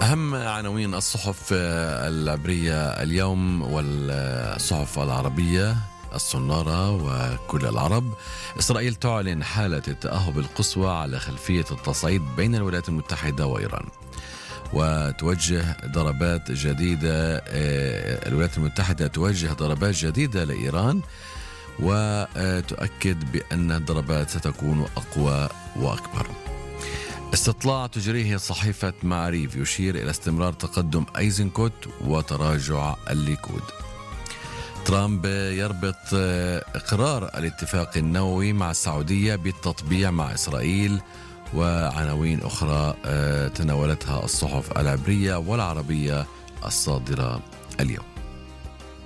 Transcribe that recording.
أهم عناوين الصحف العبرية اليوم والصحف العربية الصنارة وكل العرب. إسرائيل تعلن حالة التأهب القصوى على خلفية التصعيد بين الولايات المتحدة وإيران، وتوجه ضربات جديدة. الولايات المتحدة توجه ضربات جديدة لإيران، وتؤكد بأن الضربات ستكون أقوى وأكبر. استطلاع تجريه صحيفة معاريف يشير إلى استمرار تقدم أيزنكوت وتراجع الليكود. ترامب يربط إقرار الاتفاق النووي مع السعودية بالتطبيع مع إسرائيل، وعناوين أخرى تناولتها الصحف العبرية والعربية الصادرة اليوم.